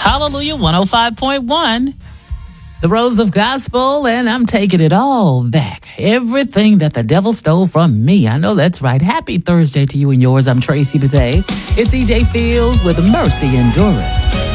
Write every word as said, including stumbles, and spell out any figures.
Hallelujah one oh five point one. The Rose of Gospel, and I'm taking it all back. Everything that the devil stole from me. I know that's right. Happy Thursday to you and yours. I'm Tracy Bethea. It's E J Fields with Mercy Endurance.